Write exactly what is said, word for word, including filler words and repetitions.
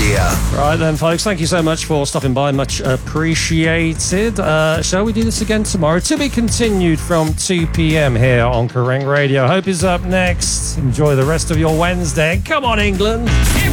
here. Right then, folks, thank you so much for stopping by. Much appreciated. Uh, shall we do this again tomorrow? To be continued from two p.m. here on Kerrang Radio. Hope is up next. Enjoy the rest of your Wednesday. Come on, England.